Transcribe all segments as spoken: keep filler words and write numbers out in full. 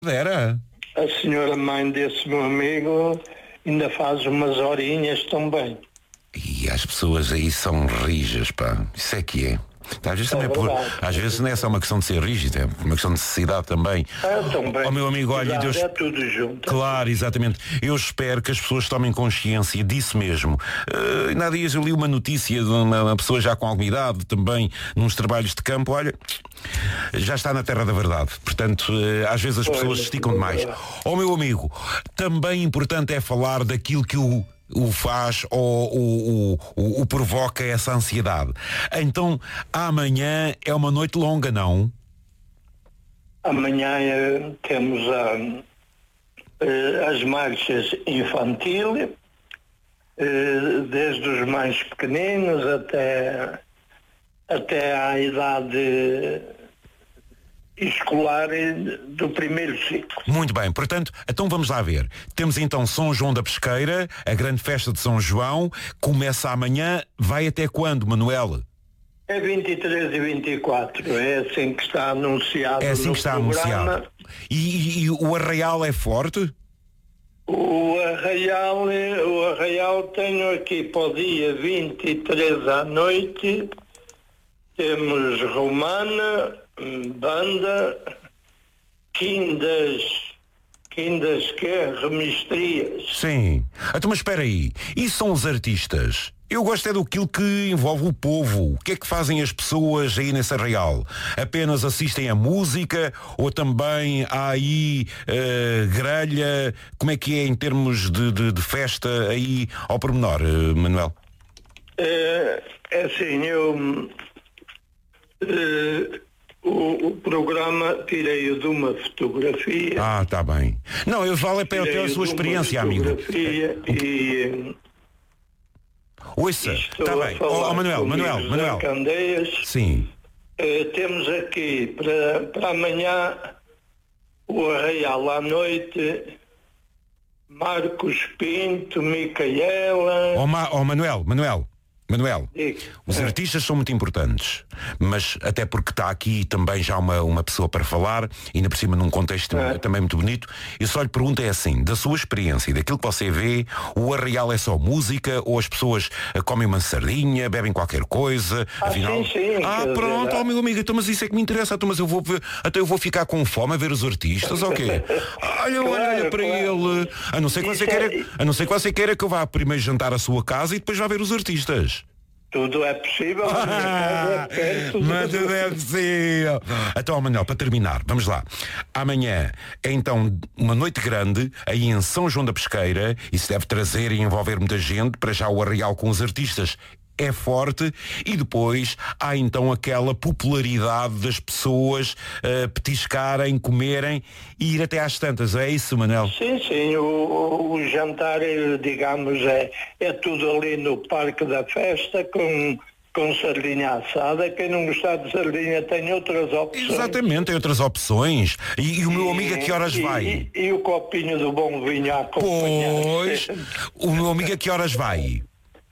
Era? A senhora mãe desse meu amigo ainda faz umas horinhas também. E as pessoas aí são rijas, pá. Isso é que é. Às vezes, É também é por, verdade. às vezes não é só uma questão de ser rígido, é uma questão de necessidade também. Ah, também. Ó meu amigo, olha, Deus... É tudo junto. Claro, exatamente. Eu espero que as pessoas tomem consciência disso mesmo. Uh, na há dias eu li uma notícia de uma, uma pessoa já com alguma idade, também nos trabalhos de campo, olha, já está na terra da verdade. Portanto, uh, às vezes as pessoas se esticam demais. Ó meu amigo, também importante é falar daquilo que o o faz ou o, o, o provoca essa ansiedade. Então, amanhã é uma noite longa, não? Amanhã eh, temos a, eh, as marchas infantil, eh, desde os mais pequeninos até, até à idade escolar do primeiro ciclo. Muito bem, portanto, então vamos lá ver. Temos então São João da Pesqueira, a grande festa de São João, começa amanhã, vai até quando, Manuel? É vinte e três e vinte e quatro, é assim que está anunciado. É assim no que está programa. anunciado. E, e, e o arraial é forte? O arraial, o arraial tenho aqui para o dia vinte e três à noite, temos romana, banda, quindas, quindas que é, remistrias. Sim. Então, mas espera aí, e são os artistas? Eu gosto é daquilo que envolve o povo. O que é que fazem as pessoas aí nesse arraial? Apenas assistem a música ou também há aí uh, grelha? Como é que é em termos de, de, de festa aí ao pormenor, uh, Manuel? É, é assim, eu... Uh, O, o programa tirei-o de uma fotografia. Ah, está bem. Não, eu falo é para ter a sua experiência, amigo. E, ouça, está bem. Ó oh, Manuel, Manuel, Manuel. Candeias. Sim. Uh, temos aqui para, para amanhã o arraial à noite, Marcos Pinto, Micaela. Ó oh, Ma oh, Manuel, Manuel. Manuel, os artistas são muito importantes, mas até porque está aqui também já uma, uma pessoa para falar, e ainda por cima num contexto é. também muito bonito, eu só lhe pergunto é assim, da sua experiência, daquilo que você vê, o arraial é só música, ou as pessoas comem uma sardinha, bebem qualquer coisa, ah, afinal... Sim, sim, ah, pronto, ó oh, meu amigo, então, mas isso é que me interessa, então, mas eu vou ver, até eu vou ficar com fome a ver os artistas, ou quê? Olha, claro, olha para claro. ele, a não ser que você queira, é... a não ser que você queira que eu vá primeiro jantar à sua casa e depois vá ver os artistas. Tudo é possível, ah, é perto. Mas tudo é possível. Então, Manuel, para terminar, vamos lá. Amanhã é então uma noite grande aí em São João da Pesqueira. Isso deve trazer e envolver muita gente. Para já o arraial com os artistas é forte, e depois há então aquela popularidade das pessoas uh, petiscarem, comerem e ir até às tantas. É isso, Manuel? Sim, sim. O, o jantar, digamos, é, é tudo ali no Parque da Festa com... com sardinha assada. Quem não gostar de sardinha tem outras opções. Exatamente, tem outras opções. E, e o meu amigo a que horas e, vai? E, e o copinho do bom vinho a acompanhar. Pois, o meu amigo a que horas vai?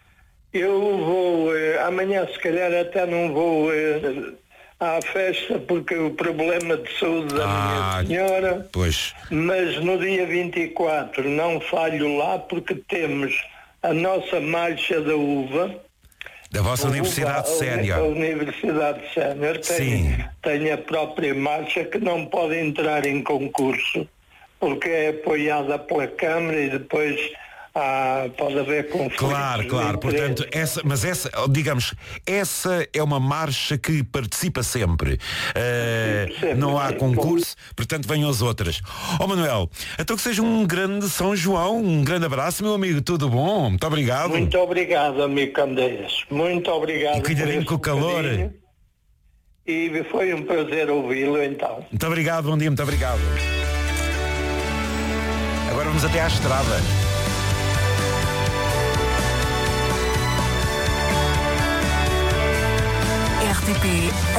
Eu vou, eh, amanhã se calhar até não vou eh, à festa porque o problema de saúde da ah, minha senhora. Pois. Mas no dia vinte e quatro não falho lá porque temos a nossa marcha da uva. Da vossa a Universidade uva, Sénior. A Universidade Sénior tem, tem a própria marcha que não pode entrar em concurso porque é apoiada pela Câmara e depois Ah, pode haver conflitos. Claro, claro, portanto, essa, mas essa, digamos, essa é uma marcha que participa sempre. Uh, sempre não há concurso, portanto venham as outras. Ó oh, Manuel, então que seja um grande São João, um grande abraço, meu amigo, tudo bom? Muito obrigado. Muito obrigado, amigo Candeias. Muito obrigado. E cuidadinho com o calor. Bocadinho. E foi um prazer ouvi-lo então. Muito obrigado, bom dia, muito obrigado. Agora vamos até à estrada. R T P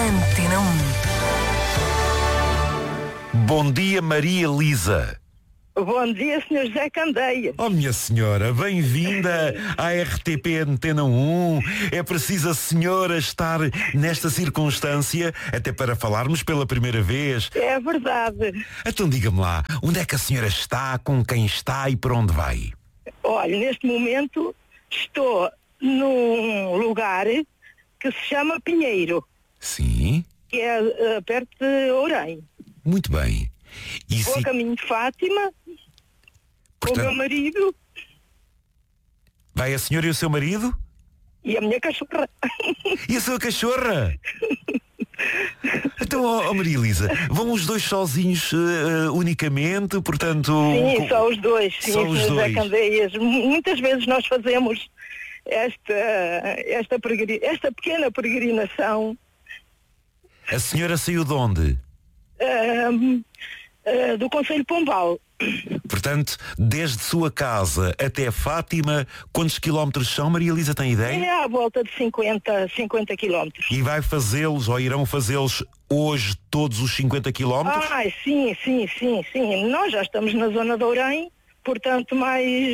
Antena um. Bom dia, Maria Lisa. Bom dia, senhor José Candeias. Oh, minha senhora, bem-vinda à R T P Antena um. É preciso a senhora estar nesta circunstância, até para falarmos pela primeira vez. É verdade. Então diga-me lá, onde é que a senhora está, com quem está e para onde vai? Olha, neste momento estou num lugar que se chama Pinheiro. Sim. Que é uh, perto de Ourém. Muito bem. E Vou se... a caminho de Fátima, Portanto... com o meu marido. Vai a senhora e o seu marido? E a minha cachorra. E a sua cachorra? Então, oh, oh Maria Elisa, vão os dois sozinhos uh, unicamente, portanto... Sim, só os dois. Sim, só os dois. Candeias. Muitas vezes nós fazemos esta, esta, esta pequena peregrinação. A senhora saiu de onde? Uh, uh, do Conselho de Pombal. Portanto, desde sua casa até Fátima, quantos quilómetros são, Maria Elisa, tem ideia? É à volta de cinquenta, cinquenta quilómetros. E vai fazê-los, ou irão fazê-los hoje todos os cinquenta quilómetros? Ah, sim, sim, sim, sim. Nós já estamos na zona de Ourém, portanto mais,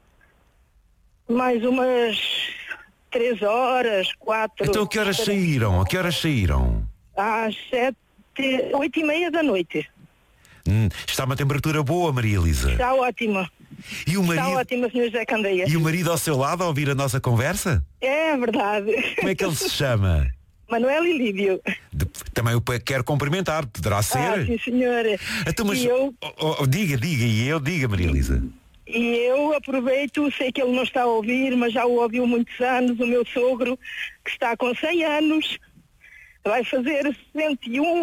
mais umas três horas, quatro... Então a que horas saíram? A que horas saíram? Às sete, oito e meia da noite. Hum, está uma temperatura boa, Maria Elisa? Está ótima. E o marido... Está ótima, senhor José Candeias. E o marido ao seu lado a ouvir a nossa conversa? É verdade. Como é que ele se chama? Manuel e Lídio. De... Também o quero cumprimentar, poderá ser? Ah, sim, senhora. Então, mas... E eu... oh, oh, diga, diga, e eu, diga, Maria Elisa. E eu aproveito, sei que ele não está a ouvir, mas já o ouviu muitos anos, o meu sogro, que está com cem anos, vai fazer sessenta e um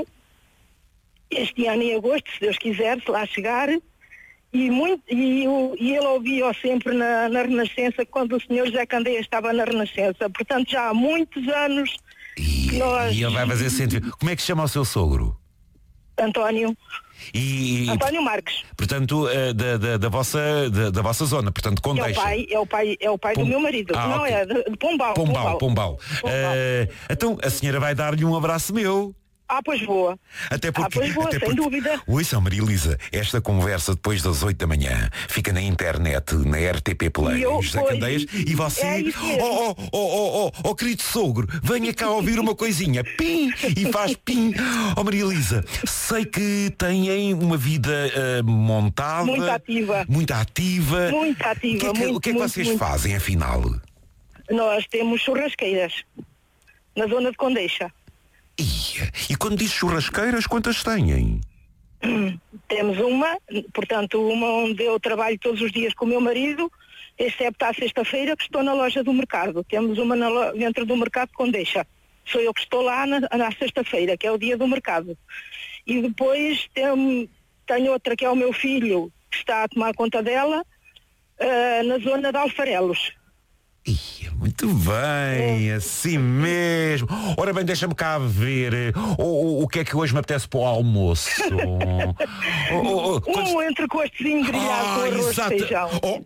este ano em agosto, se Deus quiser, se lá chegar, e, muito, e, e ele ouvia sempre na, na Renascença, quando o senhor José Candeias estava na Renascença. Portanto, já há muitos anos e, que nós... E ele vai fazer cento... Como é que se chama o seu sogro? António. E, António Marques. Portanto, da, da, da, vossa, da, da vossa zona, portanto, Condeixa. É o pai, é o pai, é o pai Pom... do meu marido. Ah, não, okay. é de, de Pombal. Pombal, Pombal. Pombal. Pombal. Uh, então, a senhora vai dar-lhe um abraço meu. Ah, pois boa. Até porque, ah, pois boa, até sem porque, dúvida. Ouça, Maria Elisa, esta conversa depois das oito da manhã fica na internet, na R T P Play, eu, José Candeias, e você, é oh, oh, oh, oh, oh, oh, querido sogro, venha cá ouvir uma coisinha, pim, e faz pim. Oh, Maria Elisa, sei que têm uma vida uh, montada. Muito ativa. Muito ativa. Muito ativa. O que é que, muito, o que, é que muito, vocês muito. fazem, afinal? Nós temos churrasqueiras na zona de Condeixa. Ia. E quando diz churrasqueiras, quantas têm? Temos uma, portanto, uma onde eu trabalho todos os dias com o meu marido, excepto à sexta-feira que estou na loja do mercado. Temos uma na lo... dentro do mercado de Condeixa. Sou eu que estou lá na, na sexta-feira, que é o dia do mercado. E depois tem, tenho outra que é o meu filho, que está a tomar conta dela, uh, na zona de Alfarelos. Ia, muito bem, é. Assim mesmo. Ora bem, deixa-me cá ver o, o, o que é que hoje me apetece para o almoço. oh, oh, oh, quantos... Um entrecostozinho grelhado ah, com arroz exato. De feijão. Oh.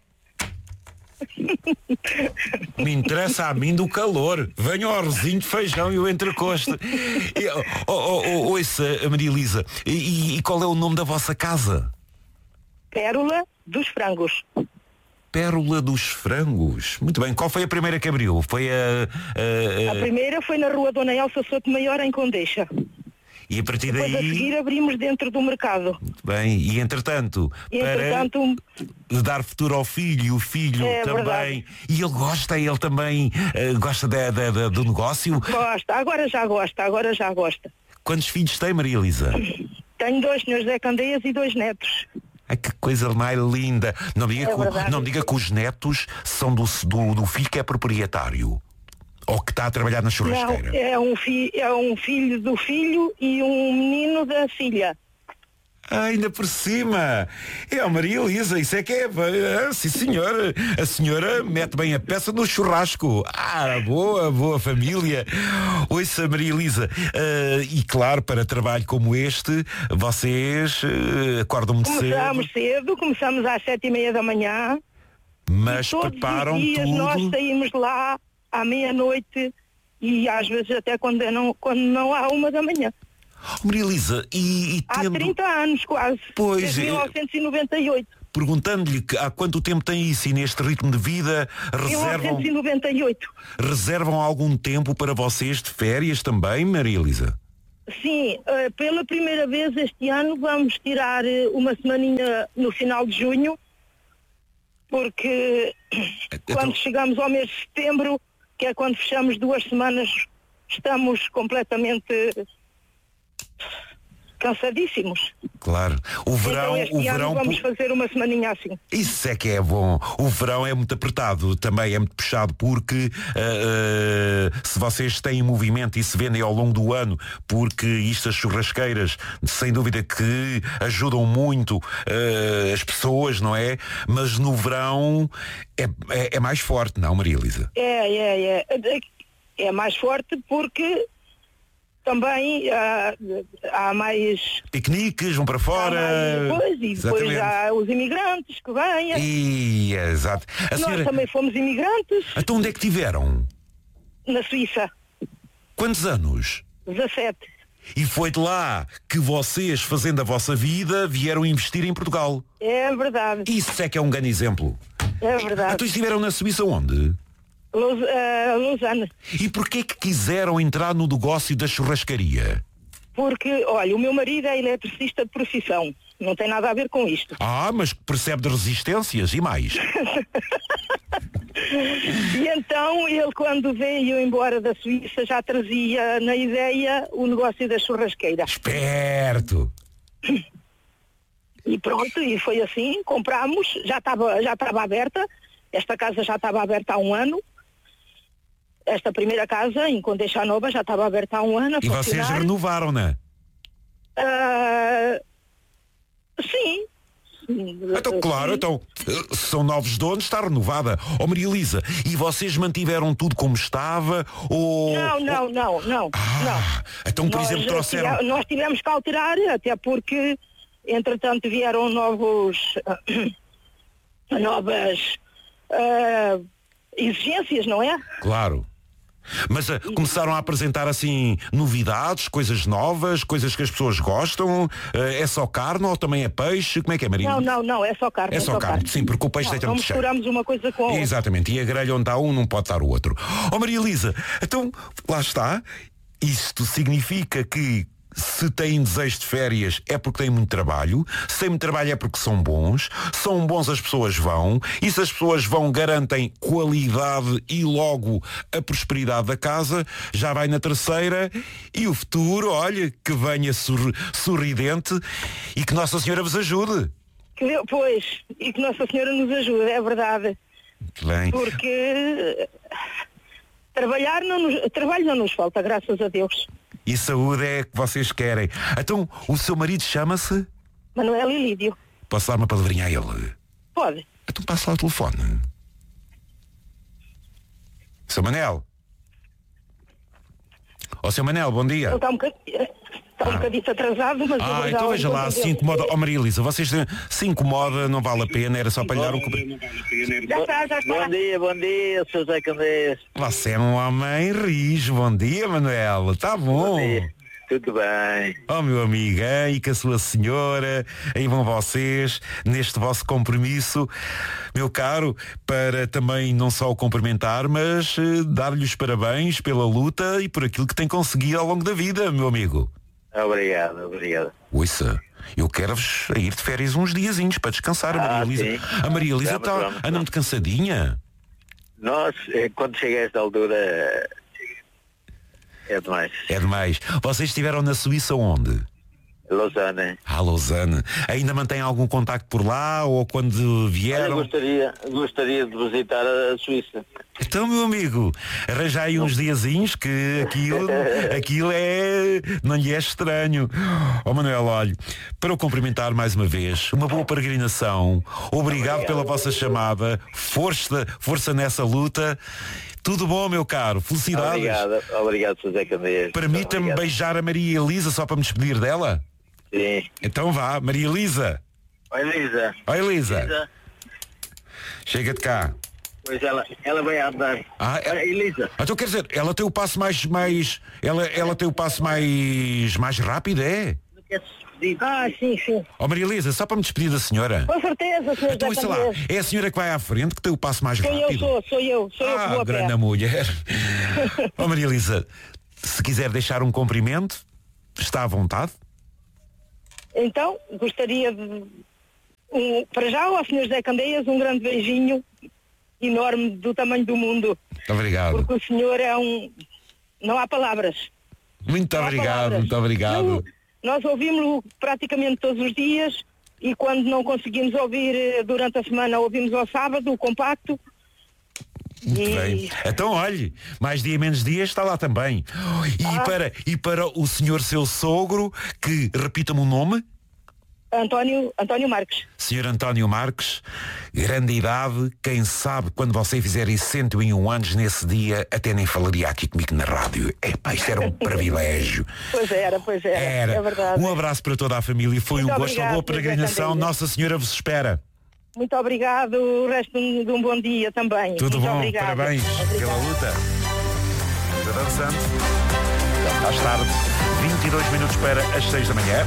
Me interessa a mim do calor. Venha o arrozinho de feijão e o entrecosto. E, oh, oh, oh, ouça, Maria Elisa, e, e qual é o nome da vossa casa? Pérola dos Frangos. Pérola dos Frangos. Muito bem. Qual foi a primeira que abriu? Foi a... A, a... a primeira foi na rua Dona Elsa Sotomayor, em Condeixa. E a partir Depois daí... a seguir abrimos dentro do mercado. Muito bem. E entretanto, e, entretanto para dar futuro ao filho, o filho é também... Verdade. E ele gosta, ele também uh, gosta de, de, de, do negócio? Gosta. Agora já gosta, agora já gosta. Quantos filhos tem, Maria Elisa? Tenho dois, senhor José Candeias, e dois netos. Ai, que coisa mais linda. Não me diga, é que, não me diga que os netos são do, do, do filho que é proprietário. Ou que está a trabalhar na churrasqueira. Não, é um, fi, é um filho do filho e um menino da filha. Ah, ainda por cima. É a Maria Elisa, isso é que é. Ah, sim, senhora. A senhora mete bem a peça no churrasco. Ah, boa, boa família. Ouça, Maria Elisa. Uh, e claro, para trabalho como este, vocês uh, acordam muito cedo. Começamos cedo, começamos às sete e meia da manhã. Mas todos preparam os dias tudo. Nós saímos de lá à meia-noite e às vezes até quando não, quando não há uma da manhã. Oh, Maria Elisa, e, e Há tendo... trinta anos quase. Pois, Desde mil novecentos e noventa e oito. Perguntando-lhe que há quanto tempo tem isso e neste ritmo de vida reservam, mil novecentos e noventa e oito. reservam algum tempo para vocês de férias também, Maria Elisa? Sim, uh, pela primeira vez este ano vamos tirar uh, uma semaninha no final de junho, porque Então... quando chegamos ao mês de setembro, que é quando fechamos duas semanas, estamos completamente cansadíssimos. Claro. O verão, então este o ano verão vamos fazer uma semaninha assim. Isso é que é bom. O verão é muito apertado, também é muito puxado, porque uh, uh, se vocês têm movimento e se vendem ao longo do ano, porque isto, as churrasqueiras, sem dúvida que ajudam muito uh, as pessoas, não é? Mas no verão é, é, é mais forte, não, Maria Elisa? É, é, é. É mais forte porque também há, há mais... piqueniques, vão para fora. Mais, pois, e depois Exatamente. há os imigrantes que vêm. E, exato. A Nós senhora... também fomos imigrantes. Então onde é que tiveram? Na Suíça. Quantos anos? dezassete. E foi de lá que vocês, fazendo a vossa vida, vieram investir em Portugal. É verdade. Isso é que é um grande exemplo. É verdade. Então estiveram na Suíça onde? Luz, uh, Lausanne. E porquê que quiseram entrar no negócio da churrascaria? Porque, olha, o meu marido é eletricista de profissão. Não tem nada a ver com isto. Ah, mas percebe de resistências e mais. E então ele, quando veio embora da Suíça, já trazia na ideia o negócio da churrasqueira. Esperto! E pronto, e foi assim, comprámos, já estava já estava aberta, esta casa já estava aberta há um ano, esta primeira casa, em Condeixa Nova, já estava aberta há um ano. A e vocês funcionar. renovaram-na? Uh, sim. Então, claro, então, são novos donos, está renovada. Ó, Maria Elisa, e vocês mantiveram tudo como estava? Ou... Não, não, não, não. Ah, não. então, por nós, exemplo, trouxeram... tive, nós tivemos que alterar, até porque, entretanto, vieram novos... novas uh, exigências, não é? Claro. Mas uh, começaram a apresentar assim novidades, coisas novas, coisas que as pessoas gostam. Uh, é só carne ou também é peixe? Como é que é, Maria? Não, não, não, é só carne. É só, é só carne. carne, sim, porque o peixe não, deita não muito cheio. misturamos uma coisa com a outra. Exatamente, e a grelha onde está um não pode estar o outro. Ó, oh, Maria Elisa, então, lá está. Isto significa que se têm desejo de férias é porque têm muito trabalho, se têm muito trabalho é porque são bons, são bons as pessoas vão, e se as pessoas vão garantem qualidade e logo a prosperidade da casa, já vai na terceira e o futuro, olha, que venha sorri- sorridente e que Nossa Senhora vos ajude. Que, pois, e que Nossa Senhora nos ajude, é verdade. Muito bem. Porque trabalhar não nos, trabalho não nos falta, graças a Deus. E saúde é que vocês querem. Então, o seu marido chama-se? Manuel e Lídio. Posso dar uma palavrinha a ele? Pode. Então passa lá o telefone. Seu Manel. Ó, seu Manel, bom dia. Ele está um bocadinho, está um bocadinho atrasado, mas... Ah, então veja lá, se incomoda. Ó, Maria Elisa, vocês se incomoda, não vale a pena, era só para lhe dar um... Já está, já está. Bom dia, bom dia, seu Zé Candeias. Você é um homem rijo. Bom dia, Manuel. Tá bom. Bom dia. Tudo bem. Oh, meu amigo, hein? E com a sua senhora, aí vão vocês, neste vosso compromisso, meu caro, para também não só o cumprimentar, mas eh, dar-lhe os parabéns pela luta e por aquilo que tem conseguido ao longo da vida, meu amigo. Obrigado, obrigado. Ouça, eu quero-vos a ir de férias uns diazinhos para descansar, a Maria Ah, Elisa. sim. A Maria Elisa Vamos, está vamos, anda muito cansadinha. Nós, eh, quando chega a esta altura, é demais. É demais. Vocês estiveram na Suíça onde? Lausanne. Ah, Lausanne. Ainda mantém algum contacto por lá ou quando Olha, vieram? gostaria, gostaria de visitar a Suíça. Então, meu amigo, arranja aí uns diazinhos que aquilo, aquilo é, não lhe é estranho. Ó, Manuel, olhe, para o cumprimentar mais uma vez, uma boa peregrinação, obrigado, obrigado pela vossa chamada, força, força nessa luta. Tudo bom, meu caro, felicidades. Obrigado, obrigado, José Candeias. Permita-me Obrigado. beijar a Maria Elisa só para me despedir dela? Sim. Então vá, Maria Elisa. Oi, Elisa. Oi, Elisa. Elisa. Chega de cá. Pois ela, ela vai andar. Ah, é... Elisa. Então quer dizer, ela tem o passo mais, mais ela, ela tem o passo mais, mais rápido, é? Não quer se despedir? Ah, sim, sim. Ó, Maria Elisa, só para me despedir da senhora. Com certeza, senhor Então, Zé sei lá, Candeias. é a senhora que vai à frente que tem o passo mais Sou rápido. eu, sou, sou eu, sou eu que Ah, vou a pé. grande mulher. Ó, Maria Elisa, se quiser deixar um cumprimento, está à vontade. Então, gostaria de, um, para já, ao senhor Zé Candeias, um grande beijinho enorme do tamanho do mundo. Muito obrigado. Porque o senhor é um... Não há palavras. Muito Não há obrigado, palavras. muito obrigado. Não, nós ouvimos-lo praticamente todos os dias e quando não conseguimos ouvir eh, durante a semana, ouvimos ao sábado, o compacto. Muito E- bem. Então, olhe, mais dia menos dia está lá também. E, Ah. para, e para o senhor seu sogro, que repita-me o nome, António, António Marques. senhor António Marques, grande idade, quem sabe quando você fizer cento e um anos nesse dia, até nem falaria aqui comigo na rádio. Epá, isto era um privilégio. Pois era, pois era. Era. É verdade. Um abraço para toda a família. Foi Muito um gosto, uma boa obrigado, peregrinação. José Candeias. Nossa Senhora vos espera. Muito obrigado. O resto de um, de um bom dia também. Tudo Muito bom, obrigada. parabéns pela Obrigada. luta. Cidadão Santos. Mais tarde, vinte e dois minutos para as seis da manhã.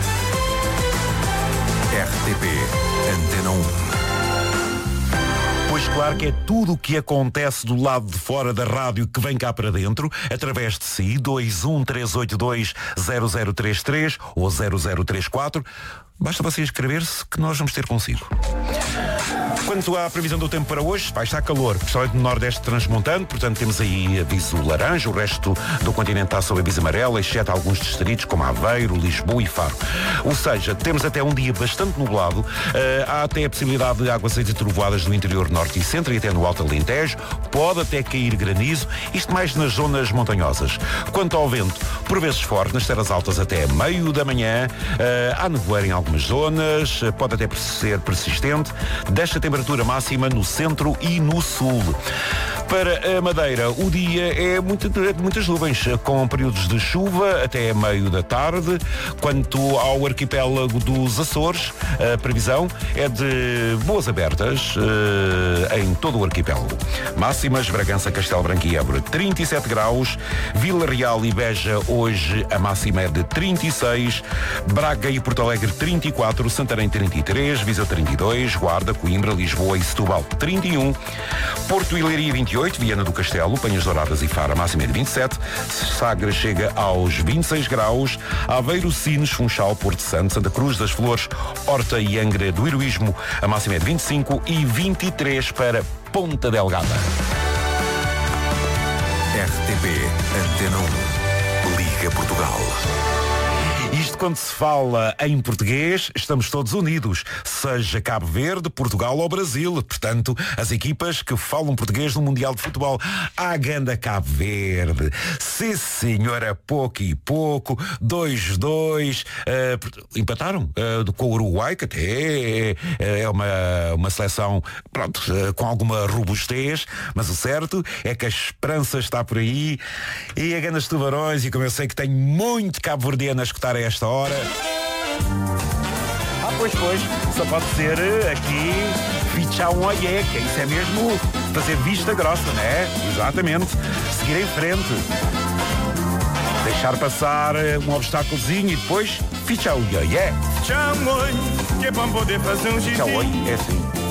R T P Antena um. Pois claro que é tudo o que acontece do lado de fora da rádio que vem cá para dentro, através de si, dois um três oito dois zero zero três três ou zero zero três quatro. Basta você inscrever-se que nós vamos ter consigo. Quanto à previsão do tempo para hoje, vai estar calor, principalmente no Nordeste transmontano, portanto temos aí aviso laranja, o resto do continente está sob aviso amarelo, exceto alguns distritos como Aveiro, Lisboa e Faro. Ou seja, temos até um dia bastante nublado, uh, há até a possibilidade de aguaceiros e trovoadas no interior norte e centro e até no Alto Alentejo, pode até cair granizo, isto mais nas zonas montanhosas. Quanto ao vento, por vezes forte, nas terras altas até meio da manhã, uh, há nevoeiro em algumas zonas, uh, pode até ser persistente, desta temperatura máxima no centro e no sul. Para a Madeira, o dia é muito, de muitas nuvens, com períodos de chuva até meio da tarde. Quanto ao arquipélago dos Açores, a previsão é de boas abertas uh, em todo o arquipélago. Máximas, Bragança, Castelo Branco e Évora, trinta e sete graus. Vila Real e Beja, hoje a máxima é de trinta e seis. Braga e Porto Alegre, trinta e quatro. Santarém, trinta e três. Viseu, trinta e dois. Guarda, Coimbra, Lisboa e Setúbal, trinta e um. Porto e Leiria, vinte e oito. Viana do Castelo, Penhas Douradas e Faro, a máxima é de vinte e sete. Sagres chega aos vinte e seis graus. Aveiro, Sines, Funchal, Porto Santo, Santa Cruz das Flores, Horta e Angra do Heroísmo, a máxima é de vinte e cinco e vinte e três para Ponta Delgada. R T P Antena um. Liga Portugal. Isto quando se fala em português, estamos todos unidos, seja Cabo Verde, Portugal ou Brasil. Portanto, as equipas que falam português no Mundial de Futebol. A ganda Cabo Verde. Sim, senhora, pouco e pouco. dois dois. Uh, empataram uh, com o Uruguai, que até é, é uma, uma seleção, pronto, uh, com alguma robustez, mas o certo é que a esperança está por aí. E a ganda dos Tubarões, e como eu sei que tenho muito cabo-verdiano a escutar a esta hora. Ah, pois, pois, só pode ser aqui fichar um oieca, isso é mesmo fazer vista grossa, não é? Exatamente, seguir em frente, deixar passar um obstáculozinho e depois fichar o oieca. Chamou, que é para poder fazer um xixi. Fichar o oieca, é assim.